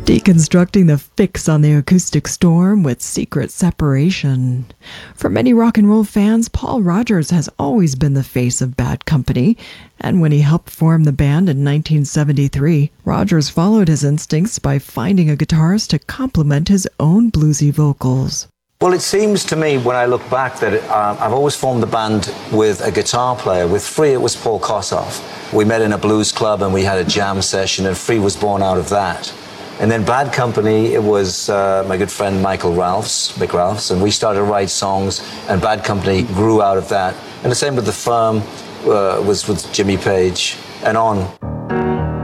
Deconstructing the fix on the acoustic storm with Secret Separation. For many rock and roll fans, Paul Rodgers has always been the face of Bad Company, and when he helped form the band in 1973, Rodgers followed his instincts by finding a guitarist to complement his own bluesy vocals. Well, it seems to me, when I look back, that I've always formed the band with a guitar player. With Free, it was Paul Kossoff. We met in a blues club and we had a jam session, and Free was born out of that. And then Bad Company, it was my good friend Mick Ralphs, and we started to write songs, and Bad Company grew out of that. And the same with The Firm, was with Jimmy Page, and on.